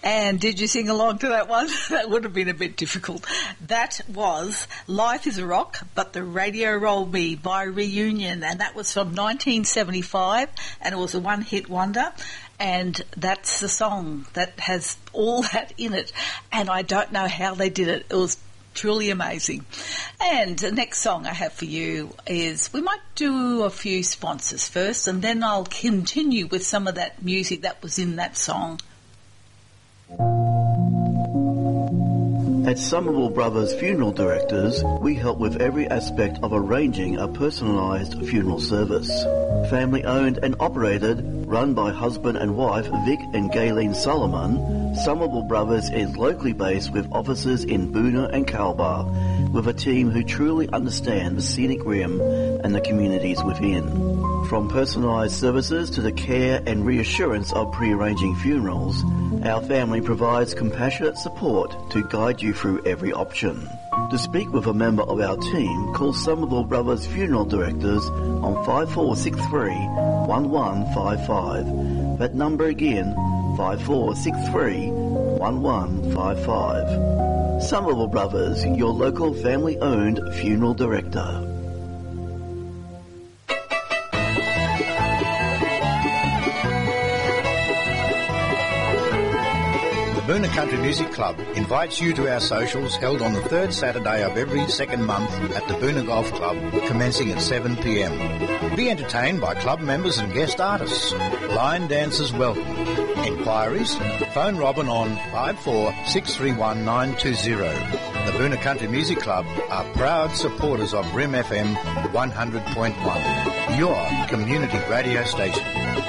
And did you sing along to that one? That would have been a bit difficult. That was Life is a Rock, But the Radio Rolled Me by Reunion, and that was from 1975, and it was a one-hit wonder. And that's the song that has all that in it. And I don't know how they did it. It was truly amazing. And the next song I have for you is, we might do a few sponsors first, and then I'll continue with some of that music that was in that song. At Somerville Brothers Funeral Directors, we help with every aspect of arranging a personalised funeral service. Family owned and operated, run by husband and wife Vic and Gayleen Solomon, Somerville Brothers is locally based with offices in Boonah and Calbar, with a team who truly understand the scenic rim and the communities within. From personalised services to the care and reassurance of pre-arranging funerals, our family provides compassionate support to guide you through every option. To speak with a member of our team, call Somerville Brothers Funeral Directors on 5463 1155. That number again, 5463 1155. Somerville Brothers, your local family-owned funeral director. Boonah Country Music Club invites you to our socials held on the third Saturday of every second month at the Boonah Golf Club, commencing at 7 p.m. Be entertained by club members and guest artists. Line dancers welcome. Inquiries? Phone Robin on 54631920. The Boonah Country Music Club are proud supporters of Rim FM 100.1, your community radio station.